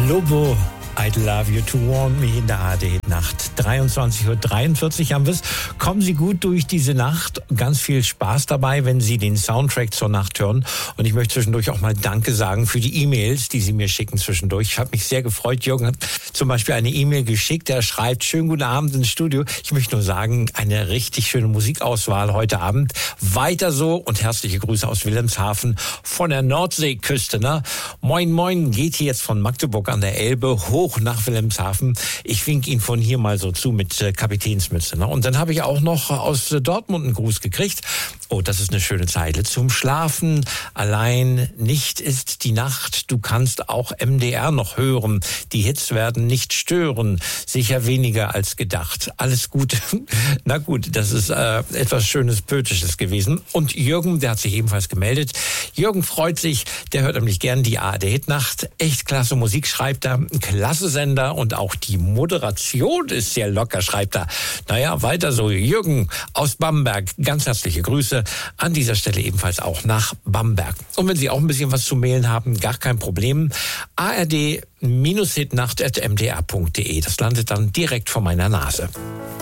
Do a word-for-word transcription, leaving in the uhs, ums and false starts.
Lobo, I'd love you to warm me in der A R D-Nacht. dreiundzwanzig Uhr dreiundvierzig haben wir es. Kommen Sie gut durch diese Nacht. Ganz viel Spaß dabei, wenn Sie den Soundtrack zur Nacht hören. Und ich möchte zwischendurch auch mal Danke sagen für die E-Mails, die Sie mir schicken zwischendurch. Ich habe mich sehr gefreut. Jürgen hat zum Beispiel eine E-Mail geschickt. Er schreibt, schönen guten Abend ins Studio. Ich möchte nur sagen, eine richtig schöne Musikauswahl heute Abend. Weiter so und herzliche Grüße aus Wilhelmshaven von der Nordseeküste. Ne? Moin, moin, geht hier jetzt von Magdeburg an der Elbe hoch nach Wilhelmshaven. Ich wink Ihnen von hier mal so zu mit äh, Kapitänsmütze. Ne? Und dann habe ich auch noch aus äh, Dortmund einen Gruß gekriegt. Oh, das ist eine schöne Zeile. Zum Schlafen allein nicht ist die Nacht. Du kannst auch M D R noch hören. Die Hits werden nicht stören. Sicher weniger als gedacht. Alles Gute. Na gut, das ist äh, etwas Schönes, Poetisches gewesen. Und Jürgen, der hat sich ebenfalls gemeldet. Jürgen freut sich. Der hört nämlich gern die A R D-Hitnacht. Echt klasse Musik, schreibt er. Klasse Sender und auch die Moderation ist sehr locker, schreibt er. Naja, weiter so. Jürgen aus Bamberg, ganz herzliche Grüße. An dieser Stelle ebenfalls auch nach Bamberg. Und wenn Sie auch ein bisschen was zu mailen haben, gar kein Problem. A R D Hitnacht at m d r punkt d e. Das landet dann direkt vor meiner Nase.